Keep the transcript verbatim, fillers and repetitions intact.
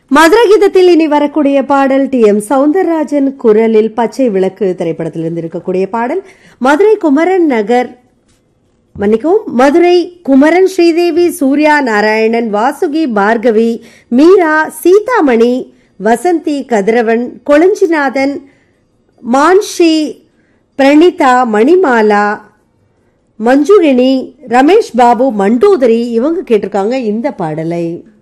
மதுரை கீதத்தில் இனி வரக்கூடிய பாடல் டி எம் சவுந்தரராஜன் குரலில் பச்சை விளக்கு திரைப்படத்திலிருந்து இருக்கக்கூடிய பாடல். மதுரை குமரன் நகர் மன்னிக்கவும் மதுரை குமரன் ஸ்ரீதேவி சூர்யா நாராயணன் வாசுகி பார்கவி மீரா சீதாமணி வசந்தி கதிரவன் கொளஞ்சிநாதன் மான்ஷி பிரணீதா மணிமாலா மஞ்சுகிணி ரமேஷ் பாபு மண்டோதரி இவங்க கேட்டிருக்காங்க இந்த பாடலை.